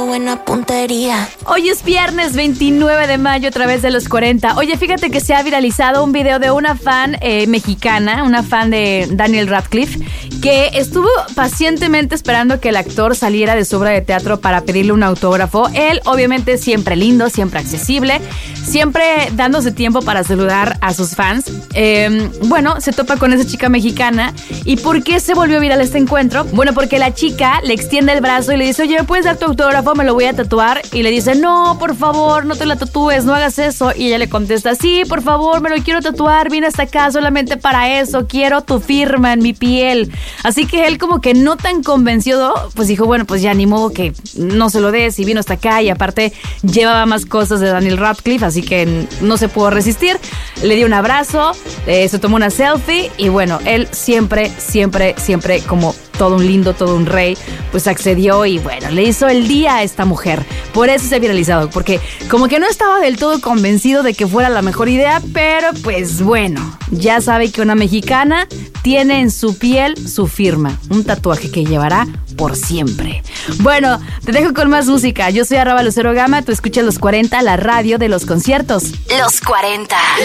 Buena puntería. Hoy es viernes 29 de mayo a través de los 40. Oye, fíjate que se ha viralizado un video de una fan mexicana, una fan de Daniel Radcliffe, que estuvo pacientemente esperando que el actor saliera de su obra de teatro para pedirle un autógrafo. Él, obviamente, siempre lindo, siempre accesible, siempre dándose tiempo para saludar a sus fans. Bueno, se topa con esa chica mexicana. ¿Y por qué se volvió viral este encuentro? Bueno, porque la chica le extiende el brazo y le dice, oye, ¿me puedes dar tu autógrafo? Me lo voy a tatuar. Y le dice, no, por favor, no te la tatúes, no hagas eso. Y ella le contesta, sí, por favor, me lo quiero tatuar, vine hasta acá solamente para eso, quiero tu firma en mi piel. Así que él, como que no tan convencido, pues dijo, bueno, pues ya ni modo que no se lo des, y vino hasta acá. Y aparte llevaba más cosas de Daniel Radcliffe, así que no se pudo resistir. Le dio un abrazo, se tomó una selfie y bueno, él siempre, como todo un lindo, todo un rey, pues accedió y bueno, le hizo el día a esta mujer. Por eso se ha viralizado, porque como que no estaba del todo convencido de que fuera la mejor idea, pero pues bueno, ya sabe que una mexicana tiene en su piel su firma, un tatuaje que llevará por siempre. Bueno, te dejo con más música. Yo soy @LuceroGama, tú escuchas Los 40, la radio de los conciertos. Los 40.